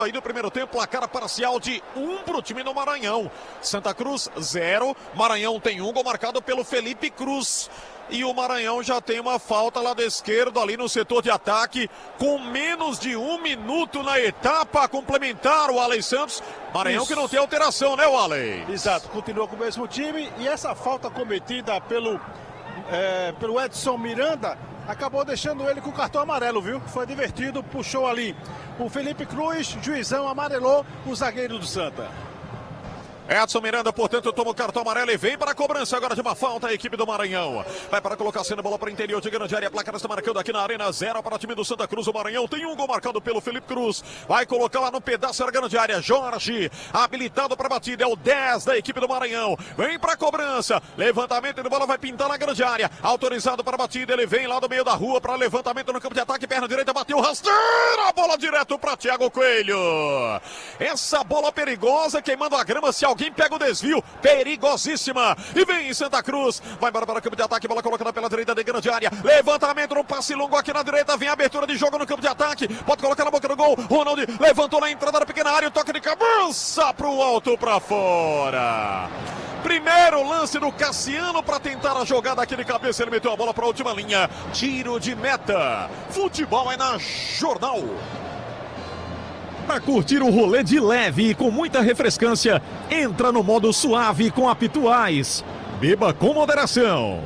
Aí no primeiro tempo, placar parcial de 1 para o time do Maranhão. Santa Cruz 0, Maranhão tem 1 gol marcado pelo Felipe Cruz. E o Maranhão já tem uma falta lá da esquerda, ali no setor de ataque, com menos de 1 minuto na etapa a complementar o Alex Santos. Maranhão que não tem alteração, né, Alex? Exato, continua com o mesmo time e essa falta cometida pelo Edson Miranda acabou deixando ele com o cartão amarelo, viu? Foi divertido, puxou ali o Felipe Cruz, juizão amarelou o zagueiro do Santa. Edson Miranda, portanto, toma o cartão amarelo e vem para a cobrança agora de uma falta a equipe do Maranhão. Vai para colocar a bola para o interior de grande área. A placa está marcando aqui na Arena, 0 para o time do Santa Cruz. O Maranhão tem 1 gol marcado pelo Felipe Cruz. Vai colocar lá no pedaço da grande área. Jorge, habilitado para a batida, é o 10 da equipe do Maranhão. Vem para a cobrança. Levantamento de bola, vai pintar na grande área. Autorizado para a batida, ele vem lá do meio da rua para levantamento no campo de ataque. Perna direita, bateu, rasteira, a bola direto para Thiago Coelho. Essa bola perigosa, queimando a grama, se alguém pega o desvio, perigosíssima. E vem Santa Cruz, vai embora para o campo de ataque, bola colocada pela direita de grande área. Levantamento no passe longo aqui na direita, vem a abertura de jogo no campo de ataque. Pode colocar na boca do gol. Ronald levantou na entrada da pequena área, o toque de cabeça para o alto, para fora. Primeiro lance do Cassiano para tentar a jogada aqui de cabeça, ele meteu a bola para a última linha. Tiro de meta. Futebol é na Jornal. Para curtir o rolê de leve e com muita refrescância, entra no modo suave com a Pituais. Beba com moderação.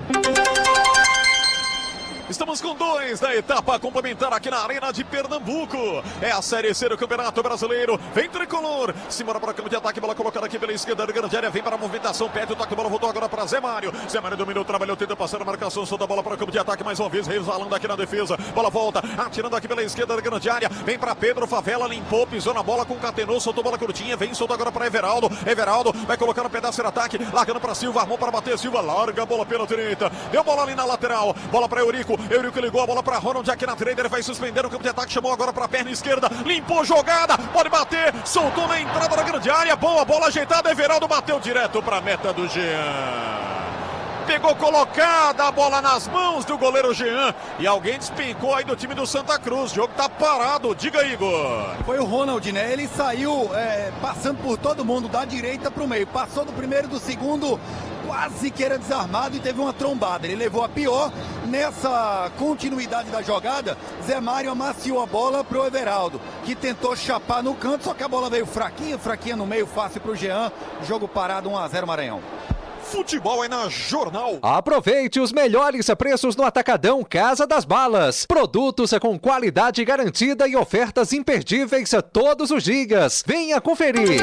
Estamos com 2 da etapa complementar aqui na Arena de Pernambuco. É a Série C do Campeonato Brasileiro. Vem tricolor. Simbora para o campo de ataque. Bola colocada aqui pela esquerda da grande área. Vem para a movimentação. Perde o toque. A bola voltou agora para Zé Mário. Zé Mário dominou, trabalhou, tenta passar a marcação. Solta a bola para o campo de ataque mais uma vez. Resvalando aqui na defesa. Bola volta. Atirando aqui pela esquerda da grande área. Vem para Pedro Favela. Limpou, pisou na bola, concatenou. Soltou a bola curtinha. Vem, solta agora para Everaldo. Everaldo vai colocar no pedaço de ataque. Largando para Silva. Armou para bater. Silva larga a bola pela direita. Deu bola ali na lateral. Bola para Eurico. Eurico ligou a bola para Ronald aqui na direita, ele vai suspender o campo de ataque, chamou agora para a perna esquerda, limpou jogada, pode bater, soltou na entrada da grande área, boa bola ajeitada, Everaldo bateu direto para a meta do Jean. Pegou colocada a bola nas mãos do goleiro Jean e alguém despencou aí do time do Santa Cruz. O jogo tá parado, diga, Igor. Foi o Ronald, né? Ele saiu passando por todo mundo, da direita pro meio. Passou do primeiro, do segundo, quase que era desarmado e teve uma trombada. Ele levou a pior. Nessa continuidade da jogada, Zé Mário amaciou a bola pro Everaldo, que tentou chapar no canto, só que a bola veio fraquinha no meio, fácil pro Jean. Jogo parado, 1-0 Maranhão. Futebol é na Jornal. Aproveite os melhores preços no Atacadão Casa das Balas. Produtos com qualidade garantida e ofertas imperdíveis todos os dias. Venha conferir.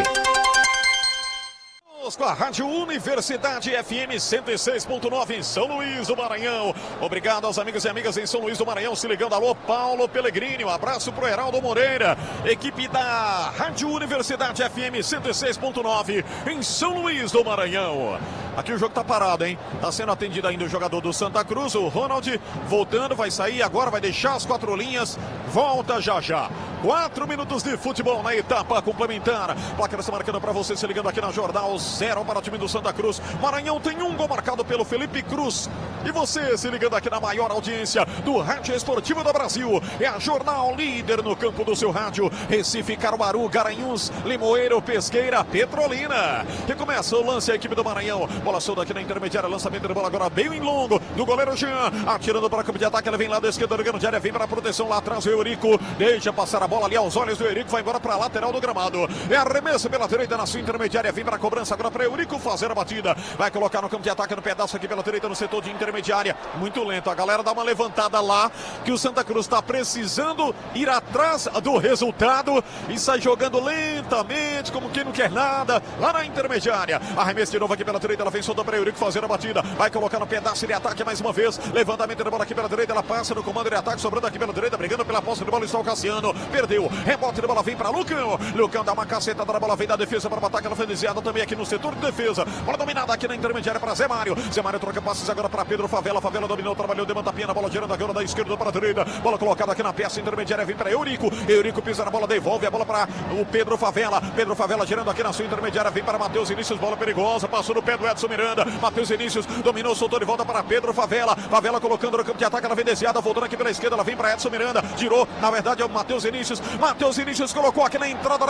Com a Rádio Universidade FM 106.9 em São Luís do Maranhão. Obrigado aos amigos e amigas em São Luís do Maranhão se ligando. Alô, Paulo Pellegrini, um abraço pro Heraldo Moreira, equipe da Rádio Universidade FM 106.9 em São Luís do Maranhão. Aqui o jogo tá parado, hein? Tá sendo atendido ainda o jogador do Santa Cruz, o Ronald, voltando, vai sair agora, vai deixar as 4 linhas, volta já. 4 minutos de futebol na etapa complementar. Placar está marcando para você se ligando aqui na Jornal. 0 para o time do Santa Cruz. Maranhão tem 1 gol marcado pelo Felipe Cruz. E você se ligando aqui na maior audiência do Rádio Esportivo do Brasil. É a Jornal líder no campo do seu rádio. Recife, Caruaru, Garanhuns, Limoeiro, Pesqueira, Petrolina. E começa o lance a equipe do Maranhão. Bola solta aqui na intermediária. Lançamento de bola agora bem em longo do goleiro Jean. Atirando para o campo de ataque. Ele vem lá da esquerda da grande área. Vem para a proteção lá atrás o Eurico. Deixa passar a bola ali aos olhos do Eurico. Vai embora para a lateral do gramado. É arremesso pela direita na sua intermediária. Vem para a cobrança agora para Eurico fazer a batida. Vai colocar no campo de ataque no pedaço aqui pela direita no setor de intermediária. Muito lento. A galera dá uma levantada lá que o Santa Cruz está precisando ir atrás do resultado e sai jogando lentamente como quem não quer nada lá na intermediária. Arremesso de novo aqui pela direita. Ela vem soltando para Eurico fazer a batida. Vai colocar no pedaço de ataque mais uma vez. Levantamento de bola aqui pela direita. Ela passa no comando de ataque, sobrando aqui pela direita, brigando pela posse de bola. Está o Cassiano. Perdeu. Rebote de bola vem para Lucão. Lucão dá uma cacetada na bola, vem da defesa para o ataque. Ela foi desviada também aqui no setor de defesa. Bola dominada aqui na intermediária para Zé Mário. Zé Mário troca passes agora para Pedro Favela. Favela dominou, trabalhou, demanda a pena. Bola girando agora da esquerda para a direita. Bola colocada aqui na peça intermediária. Vem para Eurico. Eurico pisa na bola, devolve a bola para o Pedro Favela. Pedro Favela girando aqui na sua intermediária. Vem para Matheus Inícios. Bola perigosa. Passou no pé do Edson Miranda. Matheus Inícios dominou, soltou de volta para Pedro Favela. Favela colocando no campo de ataque. Ela vem desviada, voltando aqui pela esquerda. Ela vem para Edson Miranda. Girou, na verdade é o Matheus Inícios. Matheus Inícios colocou aqui na entrada